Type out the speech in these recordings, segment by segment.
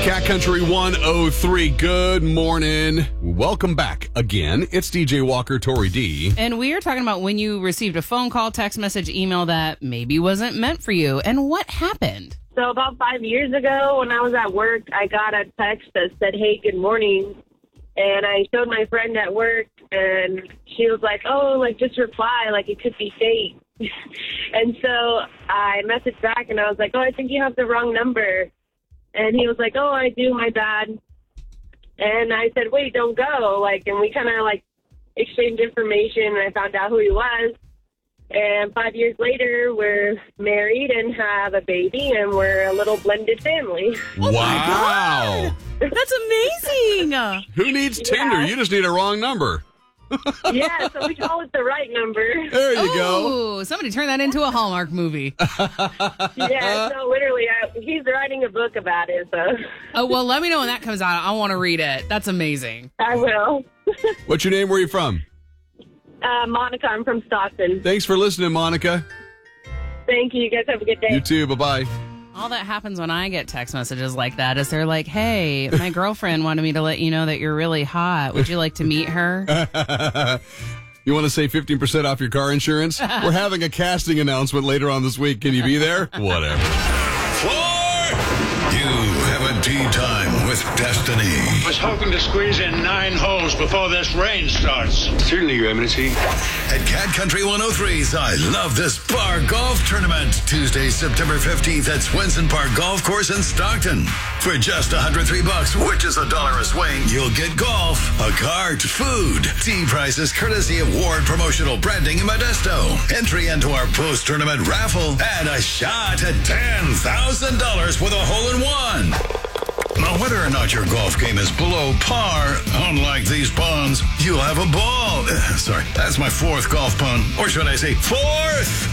Cat Country 103, good morning. Welcome back again. It's DJ Walker, Tori D. And we are talking about when you received a phone call, text message, email that maybe wasn't meant for you. And what happened? So about 5 years ago when I was at work, I got a text that said, "Hey, good morning." And I showed my friend at work, and she was like, "Oh, like, just reply, like, it could be fake." And so I messaged back, and I was like, "Oh, I think you have the wrong number." And he was like, "Oh, I do, my bad." And I said, "Wait, don't go." Like, and we kind of, like, exchanged information, and I found out who he was. And 5 years later, we're married and have a baby, and we're a little blended family. Oh Wow. That's amazing. Who needs Tinder? You just need a wrong number. Yeah, so we call it the right number. There you go. Oh, somebody turn that into a Hallmark movie. Yeah, so literally, he's writing a book about it, so. Oh, well, let me know when that comes out. I want to read it. That's amazing. I will. What's your name? Where are you from? Monica, I'm from Stockton. Thanks for listening, Monica. Thank you. You guys have a good day. You too. Bye-bye. All that happens when I get text messages like that is they're like, "Hey, my girlfriend wanted me to let you know that you're really hot. Would you like to meet her?" You want to save 15% off your car insurance? We're having a casting announcement later on this week. Can you be there? Whatever. You have a tea time with Destiny. I was hoping to squeeze in 9 holes before this rain starts. Certainly, Your Eminency. At Cat Country 103's I Love This Bar Golf Tournament, Tuesday, September 15th at Swenson Park Golf Course in Stockton. For just $103, which is $1 a swing, you'll get golf, a cart, food, tea prices courtesy of Ward Promotional Branding in Modesto, entry into our post-tournament raffle, and a shot at $10,000 with a hole-in-one. Now, whether or not your golf game is below par, unlike these ponds, you'll have a ball. Sorry, that's my fourth golf pun. Or should I say fourth?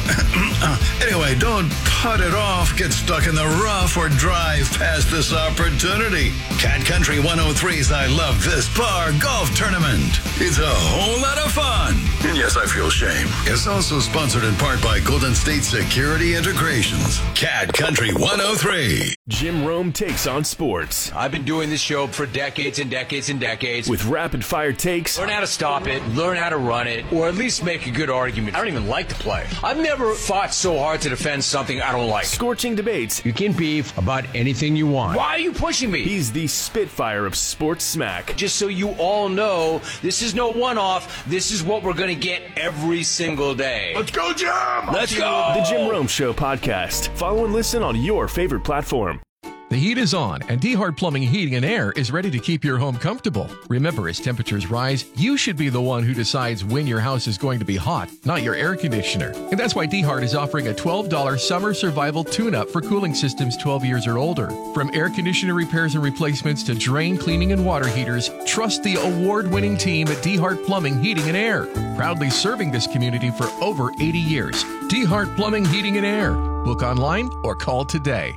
Anyway, don't putt it off, get stuck in the rough, or drive past this opportunity. Cat Country 103's I Love This Bar Golf Tournament. It's a whole lot of fun. And yes, I feel shame. It's also sponsored in part by Golden State Security Integrations. Cat Country 103. Jim Rome takes on sports. I've been doing this show for decades and decades and decades. With rapid-fire takes. Learn how to stop it, learn how to run it, or at least make a good argument. I don't even like to play. I've never fought so hard to defend something I don't like. Scorching debates. You can beef about anything you want. Why are you pushing me? He's the Spitfire of sports smack. Just so you all know, this is no one-off. This is what we're going to get every single day. Let's go, Jim! Let's go! The Jim Rome Show podcast. Follow and listen on your favorite platform. The heat is on, and D-Hart Plumbing, Heating, and Air is ready to keep your home comfortable. Remember, as temperatures rise, you should be the one who decides when your house is going to be hot, not your air conditioner. And that's why D-Hart is offering a $12 summer survival tune-up for cooling systems 12 years or older. From air conditioner repairs and replacements to drain cleaning and water heaters, trust the award-winning team at D-Hart Plumbing, Heating, and Air. Proudly serving this community for over 80 years. D-Hart Plumbing, Heating, and Air. Book online or call today.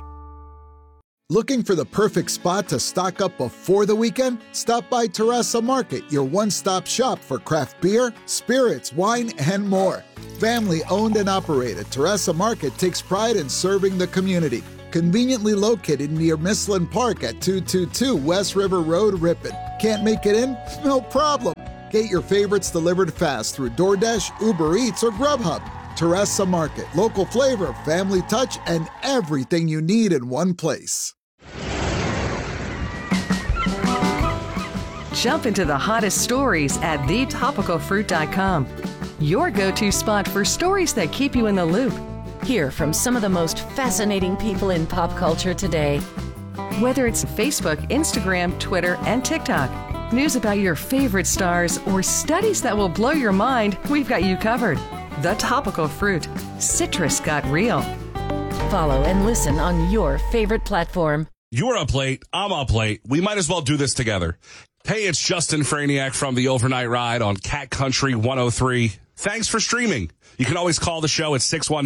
Looking for the perfect spot to stock up before the weekend? Stop by Terraza Market, your one-stop shop for craft beer, spirits, wine, and more. Family-owned and operated, Terraza Market takes pride in serving the community. Conveniently located near Mislin Park at 222 West River Road, Ripon. Can't make it in? No problem. Get your favorites delivered fast through DoorDash, Uber Eats, or Grubhub. Terraza Market, local flavor, family touch, and everything you need in one place. Jump into the hottest stories at thetopicalfruit.com. Your go-to spot for stories that keep you in the loop. Hear from some of the most fascinating people in pop culture today. Whether it's Facebook, Instagram, Twitter, and TikTok, news about your favorite stars, or studies that will blow your mind, we've got you covered. The Topical Fruit. Citrus got real. Follow and listen on your favorite platform. You're up late. I'm up late. We might as well do this together. Hey, it's Justin Franiak from the Overnight Ride on Cat Country 103. Thanks for streaming. You can always call the show at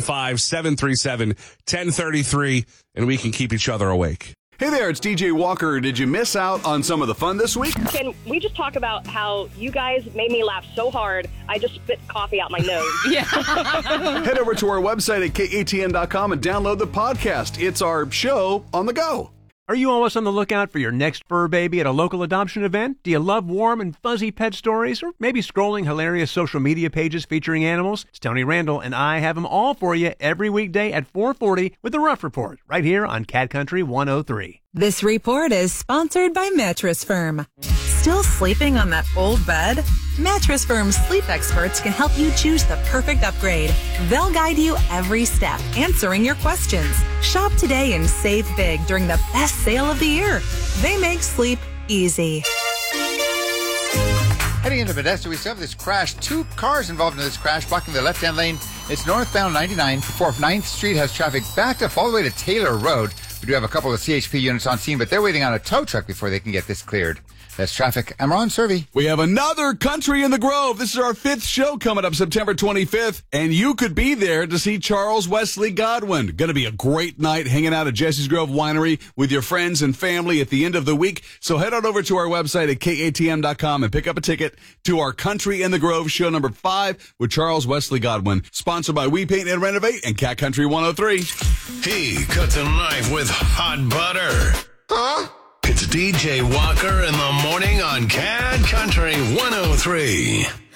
615-737-1033, and we can keep each other awake. Hey there, it's DJ Walker. Did you miss out on some of the fun this week? Can we just talk about how you guys made me laugh so hard, I just spit coffee out my nose? Yeah. Head over to our website at katn.com and download the podcast. It's our show on the go. Are you always on the lookout for your next fur baby at a local adoption event? Do you love warm and fuzzy pet stories? Or maybe scrolling hilarious social media pages featuring animals? It's Tony Randall, and I have them all for you every weekday at 4:40 with the Rough Report, right here on Cat Country 103. This report is sponsored by Mattress Firm. Still sleeping on that old bed? Mattress Firm's sleep experts can help you choose the perfect upgrade. They'll guide you every step, answering your questions. Shop today and save big during the best sale of the year. They make sleep easy. Heading into Modesto, we still have this crash. 2 cars involved in this crash, blocking the left-hand lane. It's northbound 99. 9th Street has traffic backed up all the way to Taylor Road. We do have a couple of CHP units on scene, but they're waiting on a tow truck before they can get this cleared. That's traffic. I'm Ron Servey. We have another Country in the Grove. This is our 5th show coming up September 25th, and you could be there to see Charles Wesley Godwin. Going to be a great night hanging out at Jesse's Grove Winery with your friends and family at the end of the week. So head on over to our website at katm.com and pick up a ticket to our Country in the Grove show number 5 with Charles Wesley Godwin. Sponsored by We Paint and Renovate and Cat Country 103. He cuts a knife with hot butter. Huh? It's DJ Walker in the morning on Cat Country 103.